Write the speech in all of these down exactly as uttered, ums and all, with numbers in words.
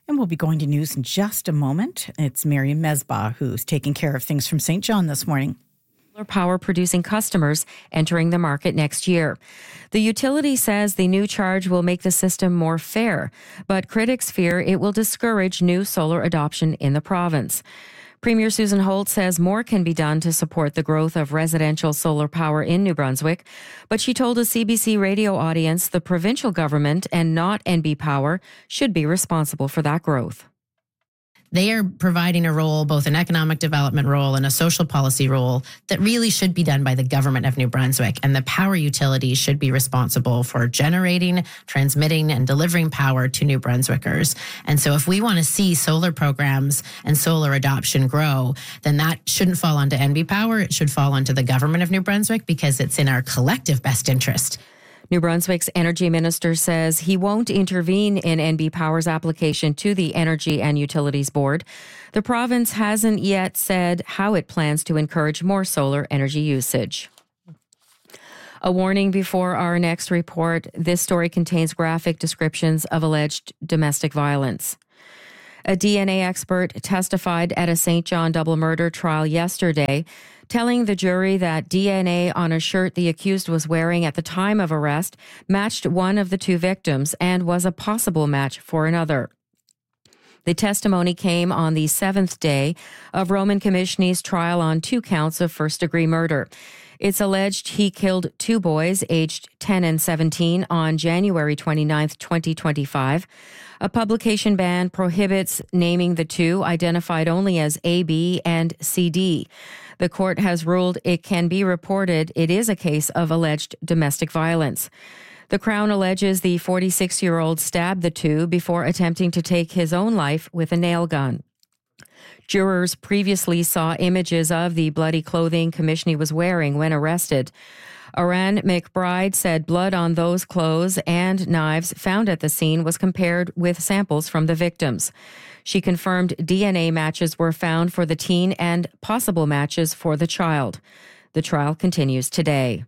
And we'll be going to news in just a moment. It's Miriam Mesbah who's taking care of things from Saint John this morning. Solar power producing customers entering the market next year. The utility says the new charge will make the system more fair, but critics fear it will discourage new solar adoption in the province. Premier Susan Holt says more can be done to support the growth of residential solar power in New Brunswick, but she told a C B C radio audience the provincial government and not N B Power should be responsible for that growth. They are providing a role, both an economic development role and a social policy role, that really should be done by the government of New Brunswick. And the power utilities should be responsible for generating, transmitting, and delivering power to New Brunswickers. And so if we want to see solar programs and solar adoption grow, then that shouldn't fall onto N B Power. It should fall onto the government of New Brunswick because it's in our collective best interest. New Brunswick's energy minister says he won't intervene in N B Power's application to the Energy and Utilities Board. The province hasn't yet said how it plans to encourage more solar energy usage. A warning before our next report. This story contains graphic descriptions of alleged domestic violence. A D N A expert testified at a Saint John double murder trial yesterday, telling the jury that D N A on a shirt the accused was wearing at the time of arrest matched one of the two victims and was a possible match for another. The testimony came on the seventh day of Roman Komishny's trial on two counts of first-degree murder. It's alleged he killed two boys aged ten and seventeen on January twenty-ninth, twenty twenty-five. A publication ban prohibits naming the two, identified only as A B and C D. The court has ruled it can be reported it is a case of alleged domestic violence. The Crown alleges the forty-six-year-old stabbed the two before attempting to take his own life with a nail gun. Jurors previously saw images of the bloody clothing Komishny was wearing when arrested. Aran McBride said blood on those clothes and knives found at the scene was compared with samples from the victims. She confirmed D N A matches were found for the teen and possible matches for the child. The trial continues today.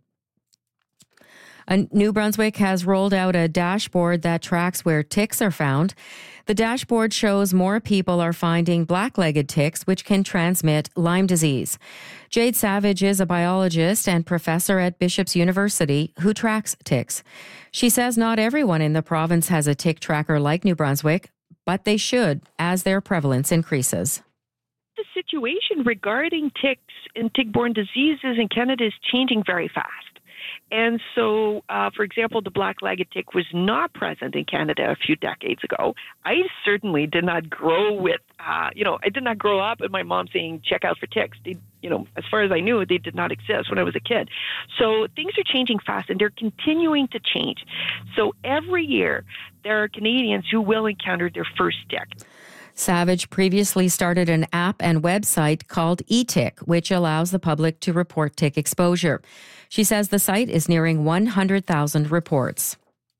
New Brunswick has rolled out a dashboard that tracks where ticks are found. The dashboard shows more people are finding black-legged ticks, which can transmit Lyme disease. Jade Savage is a biologist and professor at Bishop's University who tracks ticks. She says not everyone in the province has a tick tracker like New Brunswick, but they should as their prevalence increases. The situation regarding ticks and tick-borne diseases in Canada is changing very fast. And so, uh, for example, the black-legged tick was not present in Canada a few decades ago. I certainly did not grow with, uh, you know, I did not grow up with my mom saying, check out for ticks. They, you know, as far as I knew, they did not exist when I was a kid. So things are changing fast, and they're continuing to change. So every year, there are Canadians who will encounter their first tick. Savage previously started an app and website called eTick, which allows the public to report tick exposure. She says the site is nearing one hundred thousand reports.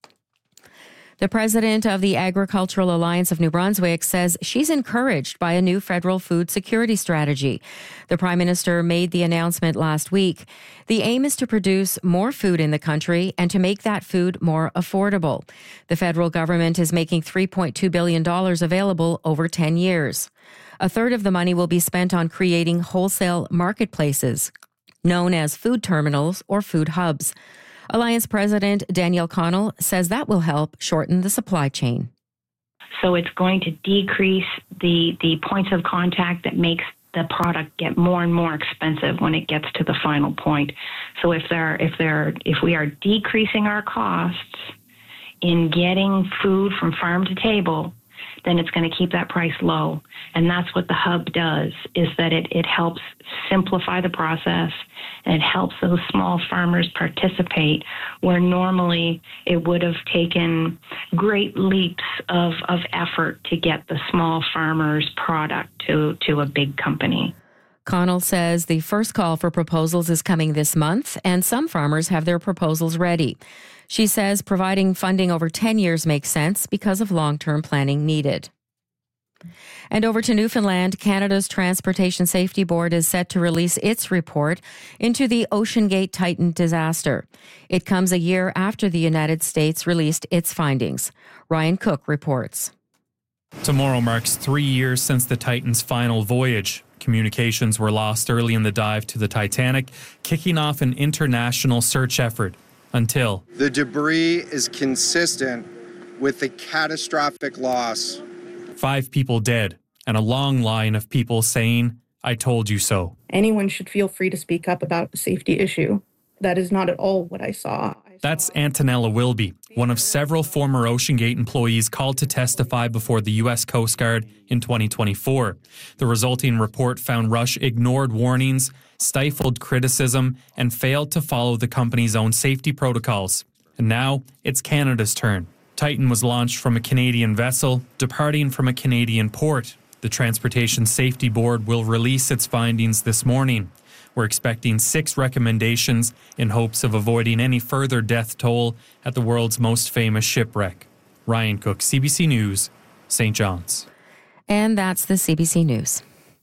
The president of the Agricultural Alliance of New Brunswick says she's encouraged by a new federal food security strategy. The Prime Minister made the announcement last week. The aim is to produce more food in the country and to make that food more affordable. The federal government is making three point two billion dollars available over ten years. A third of the money will be spent on creating wholesale marketplaces, known as food terminals or food hubs. Alliance President Danielle Connell says that will help shorten the supply chain. So it's going to decrease the, the points of contact that makes the product get more and more expensive when it gets to the final point. So if there, if there, if we are decreasing our costs in getting food from farm to table, then it's going to keep that price low. And that's what the hub does, is that it, it helps simplify the process, and it helps those small farmers participate where normally it would have taken great leaps of, of effort to get the small farmer's product to, to a big company. Connell says the first call for proposals is coming this month, and some farmers have their proposals ready. She says providing funding over ten years makes sense because of long-term planning needed. And over to Newfoundland, Canada's Transportation Safety Board is set to release its report into the Ocean Gate Titan disaster. It comes a year after the United States released its findings. Ryan Cook reports. Tomorrow marks three years since the Titan's final voyage. Communications were lost early in the dive to the Titanic, kicking off an international search effort until the debris is consistent with the catastrophic loss. Five people dead and a long line of people saying, "I told you so." Anyone should feel free to speak up about a safety issue. That is not at all what I saw. That's Antonella Wilby, one of several former OceanGate employees called to testify before the U S Coast Guard in twenty twenty-four. The resulting report found Rush ignored warnings, stifled criticism, and failed to follow the company's own safety protocols. And now it's Canada's turn. Titan was launched from a Canadian vessel, departing from a Canadian port. The Transportation Safety Board will release its findings this morning. We're expecting six recommendations in hopes of avoiding any further death toll at the world's most famous shipwreck. Ryan Cook, C B C News, Saint John's. And that's the C B C News.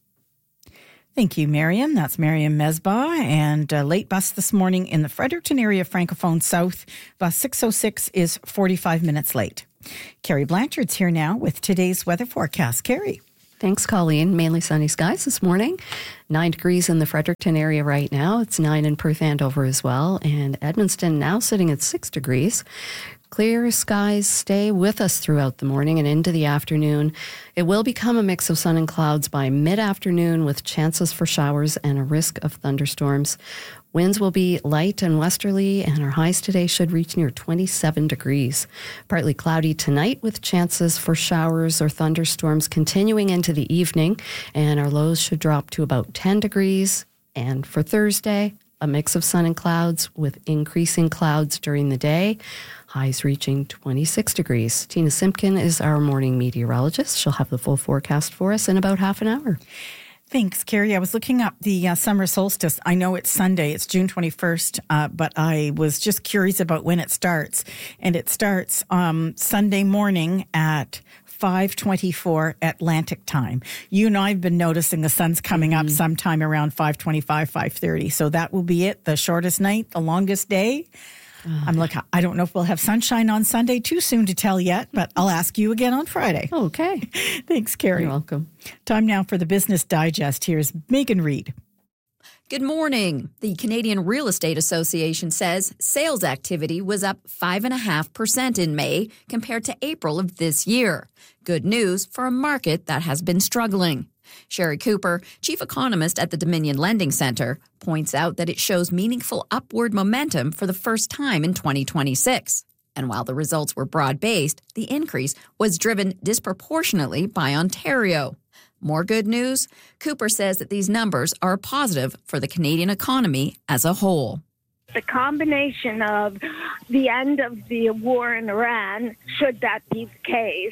Thank you, Mariam. That's Mariam Mesbah. And a late bus this morning in the Fredericton area, Francophone South. Bus six oh six is forty-five minutes late. Carrie Blanchard's here now with today's weather forecast. Carrie. Thanks, Colleen. Mainly sunny skies this morning. Nine degrees in the Fredericton area right now. It's nine in Perth Andover as well. And Edmundston now sitting at six degrees. Clear skies stay with us throughout the morning and into the afternoon. It will become a mix of sun and clouds by mid-afternoon with chances for showers and a risk of thunderstorms. Winds will be light and westerly, and our highs today should reach near twenty-seven degrees. Partly cloudy tonight with chances for showers or thunderstorms continuing into the evening, and our lows should drop to about ten degrees. And for Thursday, a mix of sun and clouds with increasing clouds during the day. Highs reaching twenty-six degrees. Tina Simpkin is our morning meteorologist. She'll have the full forecast for us in about half an hour. Thanks, Carrie. I was looking up the uh, summer solstice. I know it's Sunday, it's June twenty-first, uh, but I was just curious about when it starts. And it starts um, Sunday morning at five twenty-four Atlantic time. You and I have been noticing the sun's coming mm-hmm. up sometime around five twenty-five, five thirty. So that will be it, the shortest night, the longest day. I'm like, I don't know if we'll have sunshine on Sunday. Too soon to tell yet, but I'll ask you again on Friday. Okay. Thanks, Carrie. You're welcome. Time now for the Business Digest. Here's Megan Reid. Good morning. The Canadian Real Estate Association says sales activity was up five point five percent in May compared to April of this year. Good news for a market that has been struggling. Sherry Cooper, chief economist at the Dominion Lending Centre, points out that it shows meaningful upward momentum for the first time in twenty twenty-six. And while the results were broad-based, the increase was driven disproportionately by Ontario. More good news? Cooper says that these numbers are positive for the Canadian economy as a whole. The combination of the end of the war in Iran, should that be the case,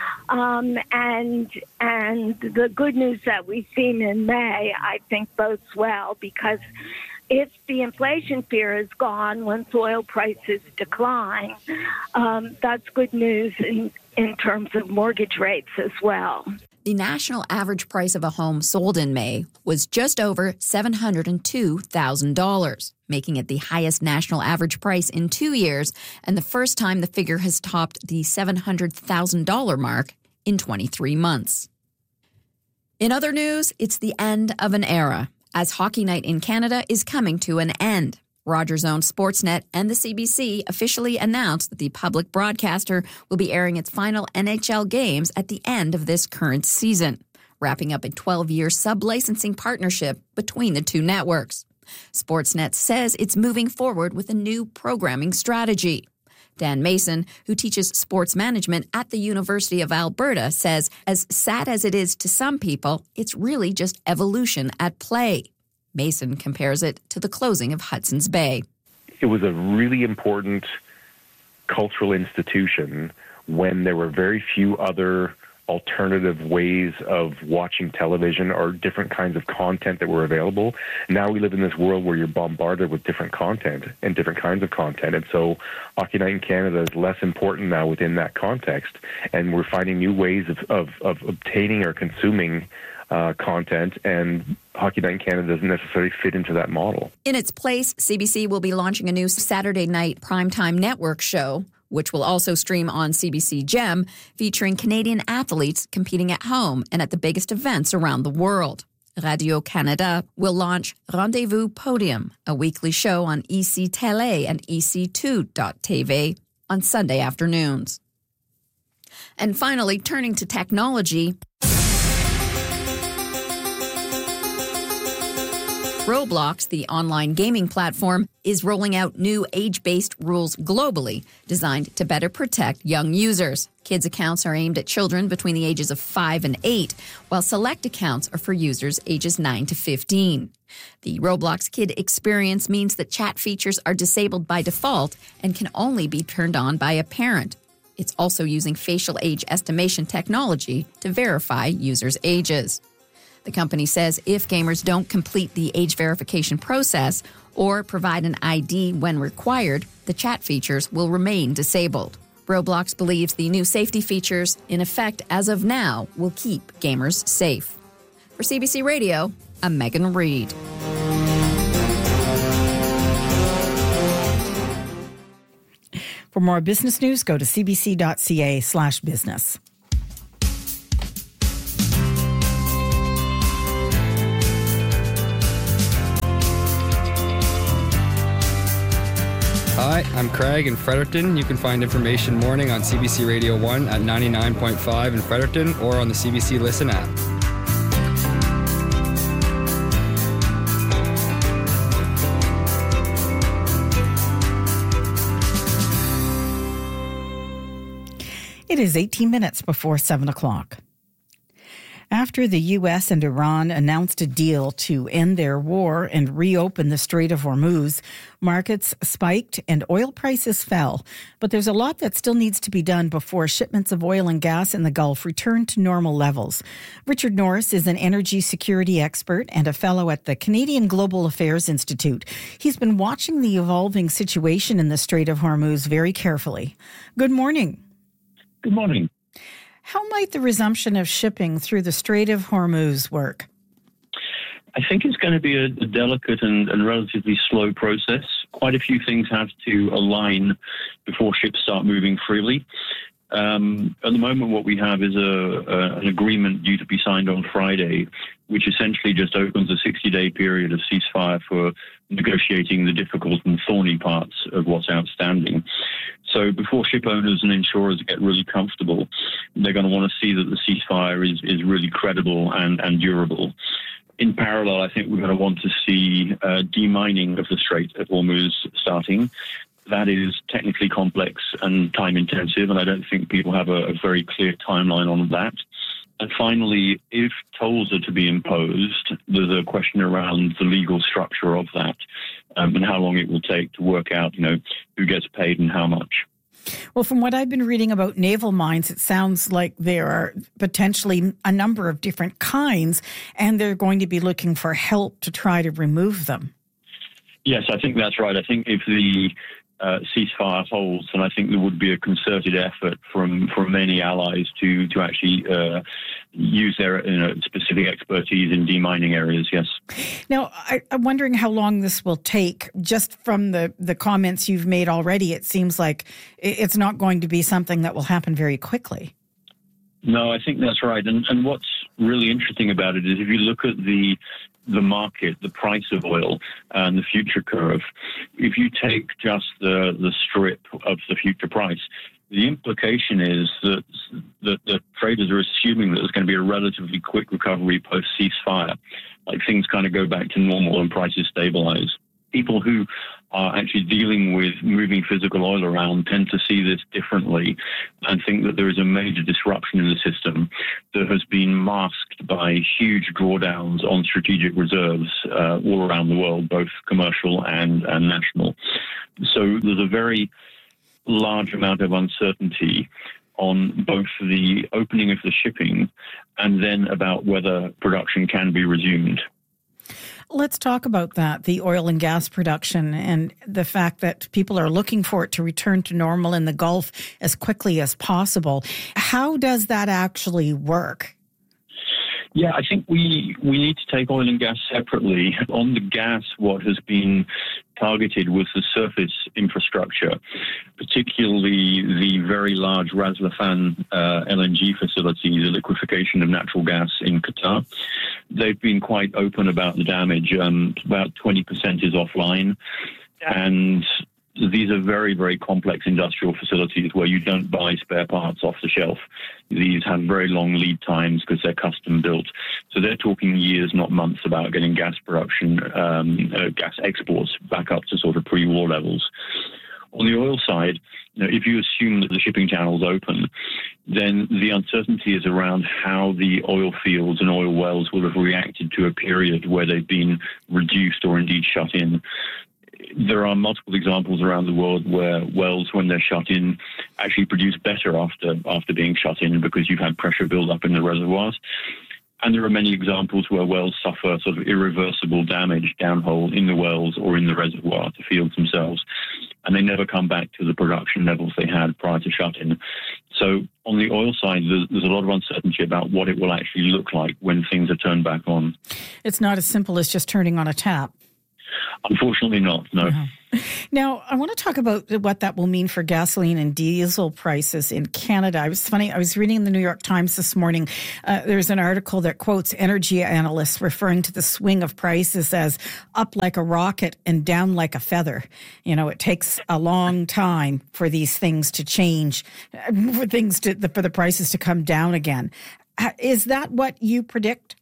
um, and and the good news that we've seen in May, I think bodes well, because if the inflation fear is gone once oil prices decline, um, that's good news in, in terms of mortgage rates as well. The national average price of a home sold in May was just over seven hundred two thousand dollars, making it the highest national average price in two years and the first time the figure has topped the seven hundred thousand dollars mark in twenty-three months. In other news, it's the end of an era, as Hockey Night in Canada is coming to an end. Rogers owned Sportsnet and the C B C officially announced that the public broadcaster will be airing its final N H L games at the end of this current season, wrapping up a twelve-year sub-licensing partnership between the two networks. Sportsnet says it's moving forward with a new programming strategy. Dan Mason, who teaches sports management at the University of Alberta, says, as sad as it is to some people, it's really just evolution at play. Mason compares it to the closing of Hudson's Bay. It was a really important cultural institution when there were very few other alternative ways of watching television or different kinds of content that were available. Now we live in this world where you're bombarded with different content and different kinds of content. And so Hockey Night in Canada is less important now within that context. And we're finding new ways of, of, of obtaining or consuming Uh, content, and Hockey Night in Canada doesn't necessarily fit into that model. In its place, C B C will be launching a new Saturday night primetime network show which will also stream on C B C Gem, featuring Canadian athletes competing at home and at the biggest events around the world. Radio-Canada will launch Rendezvous Podium, a weekly show on E C Télé and E C two dot T V on Sunday afternoons. And finally, turning to technology, Roblox, the online gaming platform, is rolling out new age-based rules globally designed to better protect young users. Kids' accounts are aimed at children between the ages of five and eight, while select accounts are for users ages nine to fifteen. The Roblox Kid experience means that chat features are disabled by default and can only be turned on by a parent. It's also using facial age estimation technology to verify users' ages. The company says if gamers don't complete the age verification process or provide an I D when required, the chat features will remain disabled. Roblox believes the new safety features, in effect as of now, will keep gamers safe. For C B C Radio, I'm Megan Reid. For more business news, go to cbc.ca slash business. Hi, I'm Craig in Fredericton. You can find information morning on C B C Radio one at ninety-nine point five in Fredericton or on the C B C Listen app. It is eighteen minutes before seven o'clock. After the U S and Iran announced a deal to end their war and reopen the Strait of Hormuz, markets spiked and oil prices fell. But there's a lot that still needs to be done before shipments of oil and gas in the Gulf return to normal levels. Richard Norris is an energy security expert and a fellow at the Canadian Global Affairs Institute. He's been watching the evolving situation in the Strait of Hormuz very carefully. Good morning. Good morning. How might the resumption of shipping through the Strait of Hormuz work? I think it's going to be a, a delicate and, and relatively slow process. Quite a few things have to align before ships start moving freely. Um, at the moment, what we have is a, a, an agreement due to be signed on Friday, which essentially just opens a sixty-day period of ceasefire for negotiating the difficult and thorny parts of what's outstanding. So before ship owners and insurers get really comfortable, they're going to want to see that the ceasefire is, is really credible and, and durable. In parallel, I think we're going to want to see uh, demining of the Strait of Hormuz starting. That is technically complex and time-intensive, and I don't think people have a, a very clear timeline on that. And finally, if tolls are to be imposed, there's a question around the legal structure of that um, and how long it will take to work out, you know, who gets paid and how much. Well, from what I've been reading about naval mines, it sounds like there are potentially a number of different kinds, and they're going to be looking for help to try to remove them. Yes, I think that's right. I think if the Uh, ceasefire holds, and I think there would be a concerted effort from from many allies to to actually uh, use their you know, specific expertise in demining areas. Yes. Now, I, I'm wondering how long this will take. Just from the the comments you've made already, it seems like it's not going to be something that will happen very quickly. No, I think that's right. And and what's really interesting about it is if you look at the the market, the price of oil, and the future curve, if you take just the, the strip of the future price, the implication is that, that the traders are assuming that there's going to be a relatively quick recovery post-ceasefire, like things kind of go back to normal and prices stabilize. People who are actually dealing with moving physical oil around tend to see this differently and think that there is a major disruption in the system that has been masked by huge drawdowns on strategic reserves uh, all around the world, both commercial and, and national. So there's a very large amount of uncertainty on both the opening of the shipping and then about whether production can be resumed. Let's talk about that, the oil and gas production and the fact that people are looking for it to return to normal in the Gulf as quickly as possible. How does that actually work? Yeah, I think we we need to take oil and gas separately. On the gas, what has been targeted was the surface infrastructure, particularly the very large Ras Laffan uh, L N G facility, the liquefaction of natural gas in Qatar. They've been quite open about the damage. Um, about twenty percent is offline. And these are very, very complex industrial facilities where you don't buy spare parts off the shelf. These have very long lead times because they're custom built. So they're talking years, not months, about getting gas production, um, uh, gas exports back up to sort of pre-war levels. On the oil side, you know, if you assume that the shipping channel's open, then the uncertainty is around how the oil fields and oil wells will have reacted to a period where they've been reduced or indeed shut in. There are multiple examples around the world where wells, when they're shut in, actually produce better after after being shut in because you've had pressure build up in the reservoirs. And there are many examples where wells suffer sort of irreversible damage downhole in the wells or in the reservoir, the fields themselves, and they never come back to the production levels they had prior to shut-in. So on the oil side, there's, there's a lot of uncertainty about what it will actually look like when things are turned back on. It's not as simple as just turning on a tap. Unfortunately not, no. Uh-huh. Now, I want to talk about what that will mean for gasoline and diesel prices in Canada. I was funny, I was reading in the New York Times this morning. Uh, there's an article that quotes energy analysts referring to the swing of prices as up like a rocket and down like a feather. You know, it takes a long time for these things to change, for things to, for the prices to come down again. Is that what you predict?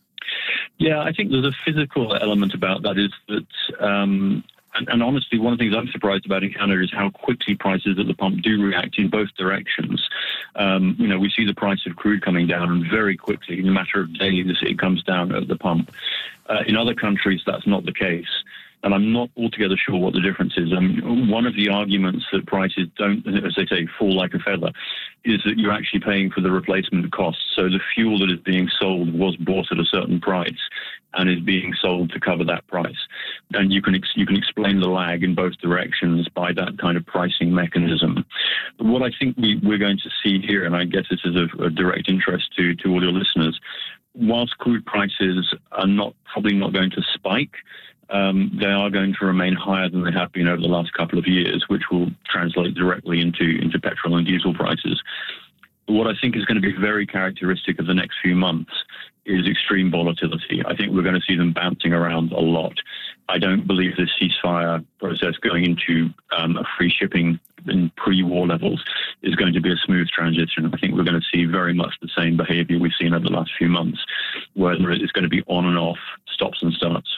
Yeah, I think there's a physical element about that is that, um, and, and honestly, one of the things I'm surprised about in Canada is how quickly prices at the pump do react in both directions. Um, you know, we see the price of crude coming down and very quickly, in a matter of days, it comes down at the pump. Uh, in other countries, that's not the case. And I'm not altogether sure what the difference is. I mean, one of the arguments that prices don't, as they say, fall like a feather, is that you're actually paying for the replacement costs. So the fuel that is being sold was bought at a certain price and is being sold to cover that price. And you can ex- you can explain the lag in both directions by that kind of pricing mechanism. But what I think we, we're going to see here, and I guess this is of, of direct interest to, to all your listeners, whilst crude prices are not probably not going to spike, Um, they are going to remain higher than they have been over the last couple of years, which will translate directly into, into petrol and diesel prices. But what I think is going to be very characteristic of the next few months is extreme volatility. I think we're going to see them bouncing around a lot. I don't believe this ceasefire process going into um, a free shipping in pre-war levels is going to be a smooth transition. I think we're going to see very much the same behavior we've seen over the last few months, where it's going to be on and off, stops and starts.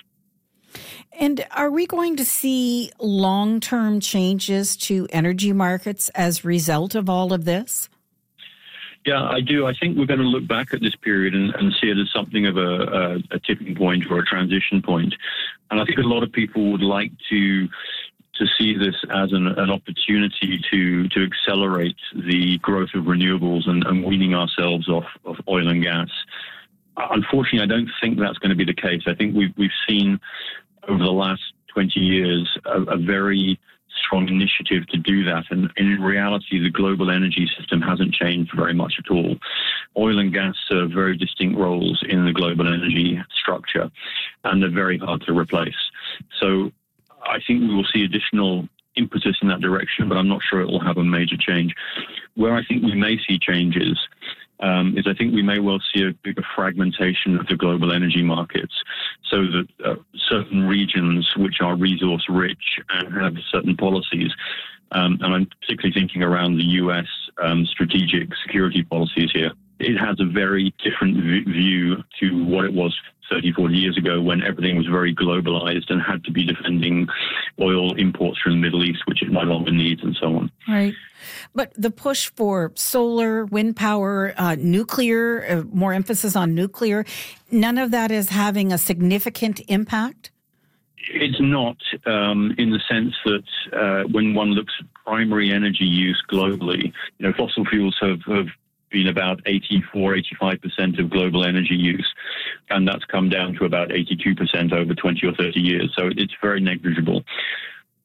And are we going to see long-term changes to energy markets as a result of all of this? Yeah, I do. I think we're going to look back at this period and, and see it as something of a, a, a tipping point or a transition point. And I think a lot of people would like to to see this as an, an opportunity to to accelerate the growth of renewables and, and weaning ourselves off of oil and gas. Unfortunately, I don't think that's going to be the case. I think we've we've seen over the last twenty years a, a very strong initiative to do that. And, and in reality, the global energy system hasn't changed very much at all. Oil and gas serve very distinct roles in the global energy structure, and they're very hard to replace. So I think we will see additional impetus in that direction, but I'm not sure it will have a major change. Where I think we may see changes Um, is I think we may well see a bigger fragmentation of the global energy markets, so that uh, certain regions which are resource rich and have certain policies, um, and I'm particularly thinking around the U S um, strategic security policies here, it has a very different v- view to what it was thirty, forty years ago when everything was very globalized and had to be defending oil imports from the Middle East, which it no longer needs, and so on. Right. But the push for solar, wind power, uh, nuclear, uh, more emphasis on nuclear, none of that is having a significant impact? It's not, um, in the sense that uh, when one looks at primary energy use globally, you know, fossil fuels have, have been about eighty-four, eighty-five percent of global energy use, and that's come down to about eighty-two percent over twenty or thirty years. So it's very negligible.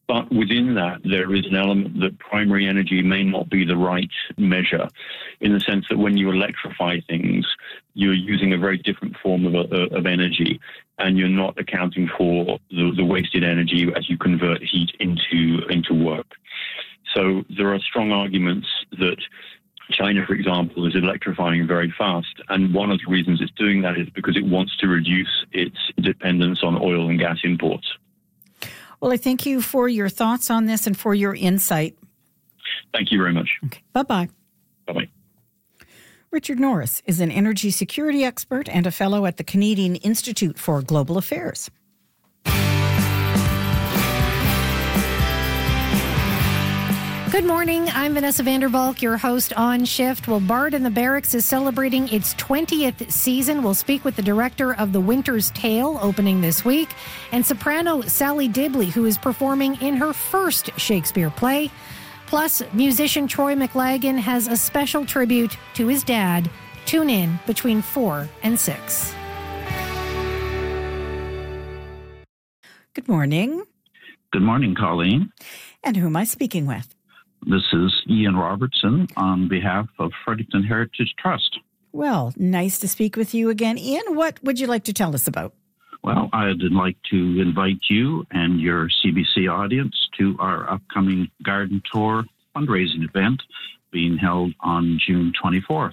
But within that, there is an element that primary energy may not be the right measure, in the sense that when you electrify things, you're using a very different form of, of energy, and you're not accounting for the, the wasted energy as you convert heat into, into work. So there are strong arguments that China, for example, is electrifying very fast. And one of the reasons it's doing that is because it wants to reduce its dependence on oil and gas imports. Well, I thank you for your thoughts on this and for your insight. Thank you very much. Okay. Bye-bye. Bye-bye. Richard Norris is an energy security expert and a fellow at the Canadian Institute for Global Affairs. Good morning. I'm Vanessa Vanderbalk, your host on Shift. Well, Bard and the Barracks is celebrating its twentieth season. We'll speak with the director of The Winter's Tale, opening this week, and soprano Sally Dibley, who is performing in her first Shakespeare play. Plus, musician Troy McLagan has a special tribute to his dad. Tune in between four and six. Good morning. Good morning, Colleen. And who am I speaking with? This is Ian Robertson on behalf of Fredericton Heritage Trust. Well, nice to speak with you again. Ian, what would you like to tell us about? Well, I'd like to invite you and your C B C audience to our upcoming garden tour fundraising event being held on June twenty-fourth.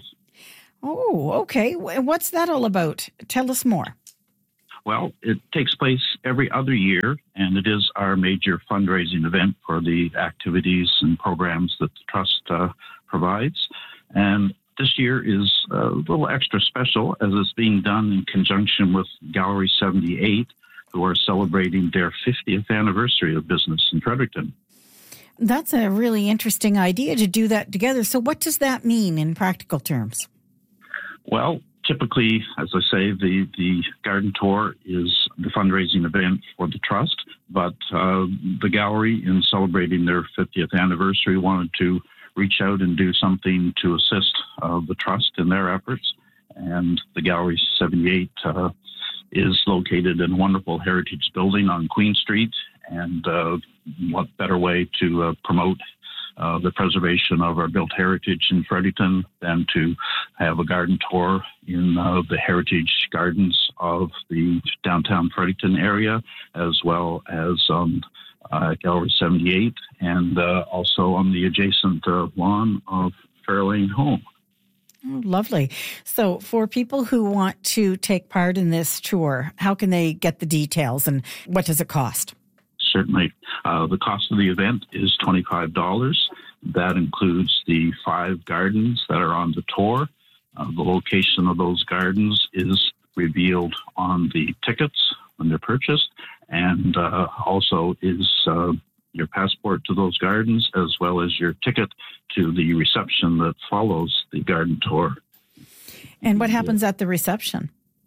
Oh, okay. What's that all about? Tell us more. Well, it takes place every other year, and it is our major fundraising event for the activities and programs that the Trust uh, provides. And this year is a little extra special, as it's being done in conjunction with Gallery seventy-eight, who are celebrating their fiftieth anniversary of business in Fredericton. That's a really interesting idea to do that together. So what does that mean in practical terms? Well, typically, as I say, the, the garden tour is the fundraising event for the Trust, but uh, the gallery, in celebrating their fiftieth anniversary, wanted to reach out and do something to assist uh, the Trust in their efforts. And the Gallery seventy-eight uh, is located in a wonderful heritage building on Queen Street, and uh, what better way to uh, promote Uh, the preservation of our built heritage in Fredericton than to have a garden tour in uh, the heritage gardens of the downtown Fredericton area, as well as on uh, Gallery seventy-eight, and uh, also on the adjacent uh, lawn of Fairlane Home. Oh, lovely. So for people who want to take part in this tour, how can they get the details, and what does it cost? Certainly. Uh, the cost of the event is twenty-five dollars. That includes the five gardens that are on the tour. Uh, the location of those gardens is revealed on the tickets when they're purchased, and uh, also is uh, your passport to those gardens, as well as your ticket to the reception that follows the garden tour. And what happens at the reception?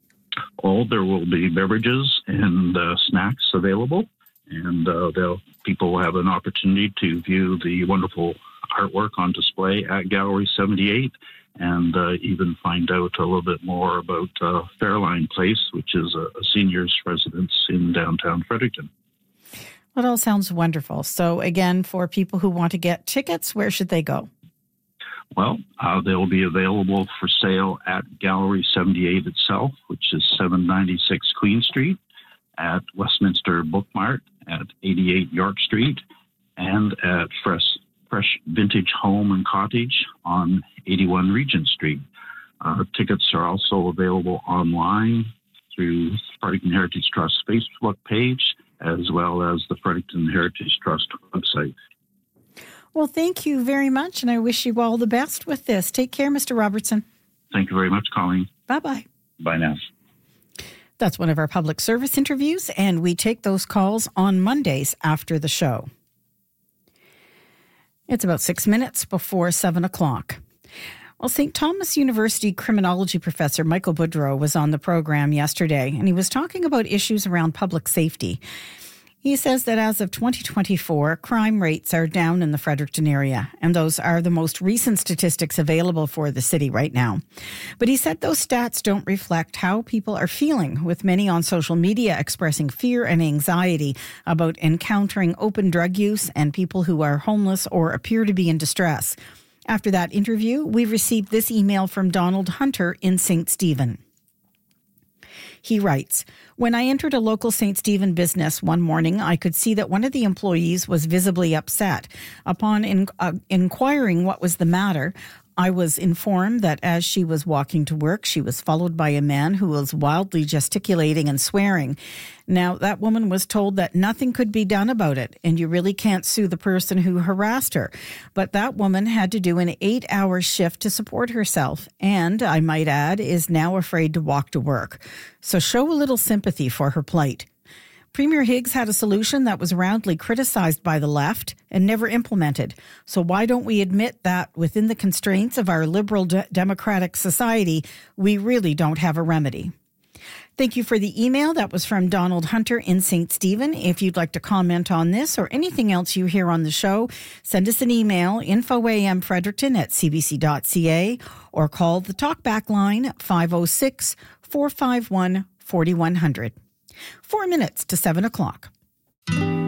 Oh, there will be beverages and uh, snacks available. And uh, they'll, people will have an opportunity to view the wonderful artwork on display at Gallery seventy-eight, and uh, even find out a little bit more about uh, Fairline Place, which is a, a seniors' residence in downtown Fredericton. Well, it all sounds wonderful. So again, for people who want to get tickets, where should they go? Well, uh, they'll be available for sale at Gallery seventy-eight itself, which is seven ninety-six Queen Street, at Westminster Bookmart at eighty-eight York Street, and at Fresh, Fresh Vintage Home and Cottage on eighty-one Regent Street. Uh, tickets are also available online through Fredericton Heritage Trust Facebook page, as well as the Fredericton Heritage Trust website. Well, thank you very much, and I wish you all the best with this. Take care, Mister Robertson. Thank you very much, Colleen. Bye-bye. Bye now. That's one of our public service interviews, and we take those calls on Mondays after the show. It's about six minutes before seven o'clock. Well, Saint Thomas University criminology professor Michael Boudreau was on the program yesterday, and he was talking about issues around public safety. He says that as of twenty twenty-four, crime rates are down in the Fredericton area, and those are the most recent statistics available for the city right now. But he said those stats don't reflect how people are feeling, with many on social media expressing fear and anxiety about encountering open drug use and people who are homeless or appear to be in distress. After that interview, we received this email from Donald Hunter in Saint Stephen. He writes, "When I entered a local Saint Stephen business one morning, I could see that one of the employees was visibly upset. Upon in, uh, inquiring what was the matter, I was informed that as she was walking to work, she was followed by a man who was wildly gesticulating and swearing. Now, that woman was told that nothing could be done about it, and you really can't sue the person who harassed her. But that woman had to do an eight-hour shift to support herself, and, I might add, is now afraid to walk to work. So show a little sympathy for her plight." Premier Higgs had a solution that was roundly criticized by the left and never implemented. So why don't we admit that within the constraints of our liberal de- democratic society, we really don't have a remedy? Thank you for the email. That was from Donald Hunter in Saint Stephen. If you'd like to comment on this or anything else you hear on the show, send us an email, infoamfredericton at cbc.ca, or call the talkback line five oh six, four five one, four one zero zero. Four minutes to seven o'clock.